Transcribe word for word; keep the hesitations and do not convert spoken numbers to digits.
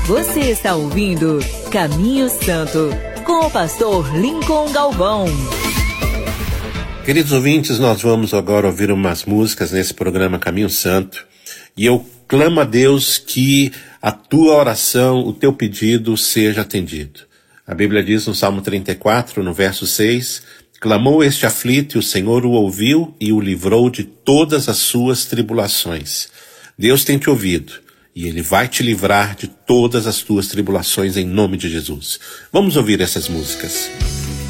Você está ouvindo Caminho Santo, com o pastor Lincoln Galvão. Queridos ouvintes, nós vamos agora ouvir umas músicas nesse programa Caminho Santo. E eu clamo a Deus que a tua oração, o teu pedido seja atendido. A Bíblia diz no Salmo trinta e quatro, no verso seis, clamou este aflito e o Senhor o ouviu e o livrou de todas as suas tribulações. Deus tem te ouvido e Ele vai te livrar de todas as tuas tribulações em nome de Jesus. Vamos ouvir essas músicas.